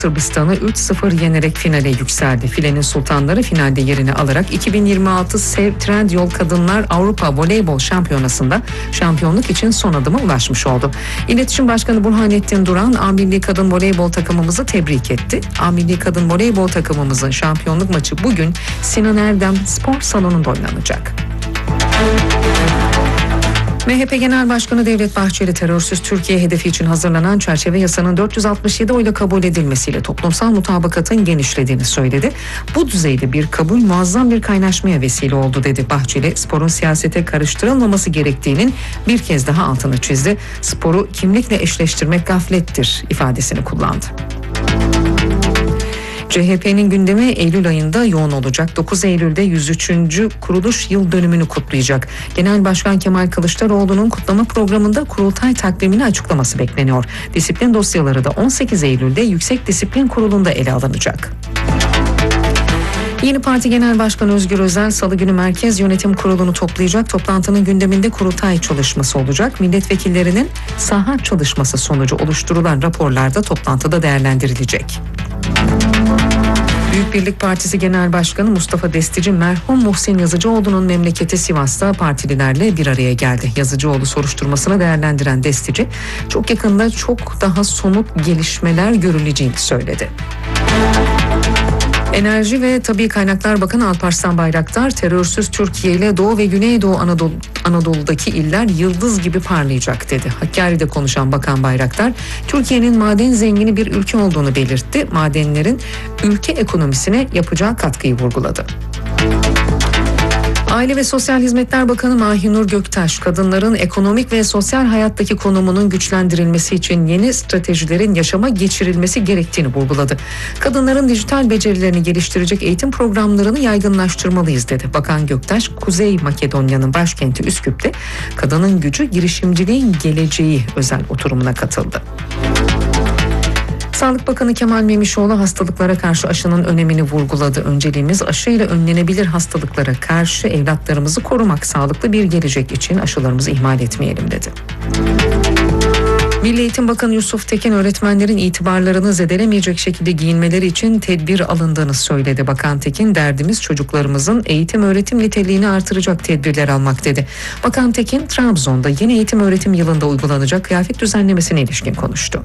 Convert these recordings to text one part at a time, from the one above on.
Sırbistan'ı 3-0 yenerek finale yükseldi. Filenin sultanları finalde yerini alarak 2026 Sev Trendyol Kadınlar Avrupa Voleybol Şampiyonası'nda şampiyonluk için son adıma ulaşmış oldu. İletişim Başkanı Burhanettin Duran, A Milli Kadın Voleybol takımımızı tebrik etti. A Milli Kadın Voleybol takımımızın şampiyonluk maçı bugün Sinan Erdem Spor Salonu'nda oynanacak. MHP Genel Başkanı Devlet Bahçeli, terörsüz Türkiye hedefi için hazırlanan çerçeve yasanın 467 oyla kabul edilmesiyle toplumsal mutabakatın genişlediğini söyledi. Bu düzeyde bir kabul muazzam bir kaynaşmaya vesile oldu dedi. Bahçeli, sporun siyasete karıştırılmaması gerektiğinin bir kez daha altını çizdi. Sporu kimlikle eşleştirmek gaflettir ifadesini kullandı. CHP'nin gündemi Eylül ayında yoğun olacak. 9 Eylül'de 103. kuruluş yıl dönümünü kutlayacak. Genel Başkan Kemal Kılıçdaroğlu'nun kutlama programında kurultay takvimini açıklaması bekleniyor. Disiplin dosyaları da 18 Eylül'de Yüksek Disiplin Kurulu'nda ele alınacak. Yeni Parti Genel Başkanı Özgür Özel Salı günü Merkez Yönetim Kurulu'nu toplayacak. Toplantının gündeminde kurultay çalışması olacak. Milletvekillerinin saha çalışması sonucu oluşturulan raporlar da toplantıda değerlendirilecek. Büyük Birlik Partisi Genel Başkanı Mustafa Destici, merhum Muhsin Yazıcıoğlu'nun memleketi Sivas'ta partililerle bir araya geldi. Yazıcıoğlu soruşturmasını değerlendiren Destici, çok yakında çok daha somut gelişmeler görüleceğini söyledi. Enerji ve Tabii Kaynaklar Bakanı Alparslan Bayraktar, terörsüz Türkiye ile Doğu ve Güneydoğu Anadolu'daki iller yıldız gibi parlayacak dedi. Hakkari'de konuşan Bakan Bayraktar, Türkiye'nin maden zengini bir ülke olduğunu belirtti. Madenlerin ülke ekonomisine yapacağı katkıyı vurguladı. Aile ve Sosyal Hizmetler Bakanı Mahinur Göktaş, kadınların ekonomik ve sosyal hayattaki konumunun güçlendirilmesi için yeni stratejilerin yaşama geçirilmesi gerektiğini vurguladı. Kadınların dijital becerilerini geliştirecek eğitim programlarını yaygınlaştırmalıyız dedi. Bakan Göktaş, Kuzey Makedonya'nın başkenti Üsküp'te Kadının Gücü Girişimciliğin Geleceği özel oturumuna katıldı. Sağlık Bakanı Kemal Memişoğlu hastalıklara karşı aşının önemini vurguladı. Önceliğimiz aşıyla önlenebilir hastalıklara karşı evlatlarımızı korumak, sağlıklı bir gelecek için aşılarımızı ihmal etmeyelim dedi. Milli Eğitim Bakanı Yusuf Tekin, öğretmenlerin itibarlarını zedelemeyecek şekilde giyinmeleri için tedbir alındığını söyledi. Bakan Tekin, derdimiz çocuklarımızın eğitim öğretim niteliğini artıracak tedbirler almak dedi. Bakan Tekin, Trabzon'da yeni eğitim öğretim yılında uygulanacak kıyafet düzenlemesine ilişkin konuştu.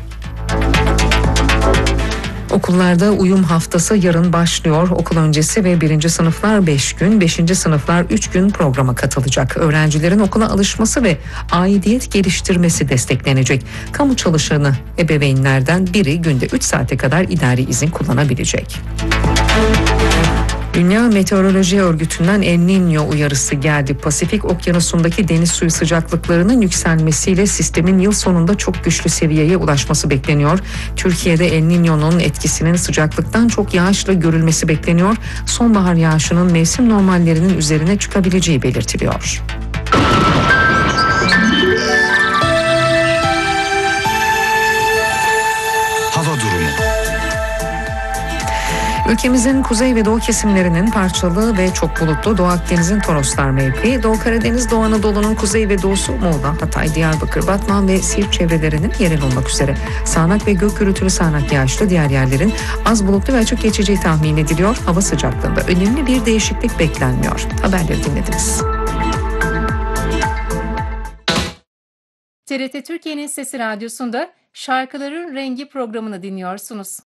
Okullarda uyum haftası yarın başlıyor. Okul öncesi ve 1. sınıflar 5 gün, 5. sınıflar 3 gün programa katılacak. Öğrencilerin okula alışması ve aidiyet geliştirmesi desteklenecek. Kamu çalışanı ebeveynlerden biri günde 3 saate kadar idari izin kullanabilecek. Dünya Meteoroloji Örgütü'nden El Niño uyarısı geldi. Pasifik Okyanusu'ndaki deniz suyu sıcaklıklarının yükselmesiyle sistemin yıl sonunda çok güçlü seviyeye ulaşması bekleniyor. Türkiye'de El Niño'nun etkisinin sıcaklıktan çok yağışla görülmesi bekleniyor. Sonbahar yağışının mevsim normallerinin üzerine çıkabileceği belirtiliyor. Hava durumu. Ülkemizin kuzey ve doğu kesimlerinin parçalı ve çok bulutlu, Doğu Akdeniz'in Toroslar mevkii, Doğu Karadeniz, Doğu Anadolu'nun kuzey ve doğusu, Muğla, Hatay, Diyarbakır, Batman ve Siirt çevrelerinin yerel olmak üzere sağanak ve gök gürültülü sağanak yağışlı, diğer yerlerin az bulutlu ve açık geçeceği tahmin ediliyor. Hava sıcaklığında önemli bir değişiklik beklenmiyor. Haberleri dinlediniz. TRT Türkiye'nin Sesi Radyosu'nda Şarkıların Rengi programını dinliyorsunuz.